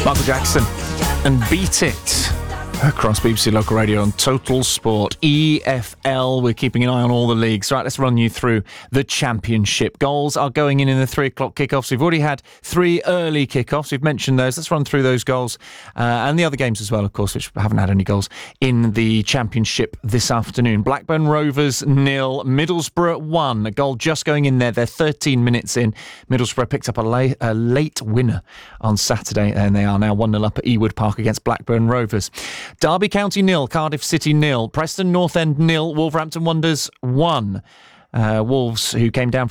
Michael Jackson and Beat It across BBC Local Radio on Total Sport. EFL, we're keeping an eye on all the leagues. Right, let's run you through the Championship. Goals are going in the 3 o'clock kickoffs. We've already had 3 early kickoffs. We've mentioned those. Let's run through those goals and the other games as well, of course, which haven't had any goals in the Championship this afternoon. Blackburn Rovers 0, Middlesbrough 1. A goal just going in there. They're 13 minutes in. Middlesbrough picked up a late winner on Saturday, and they are now 1-0 up at Ewood Park against Blackburn Rovers. Derby County 0, Cardiff City 0, Preston North End 0, Wolverhampton Wanderers 1. Wolves, who came down from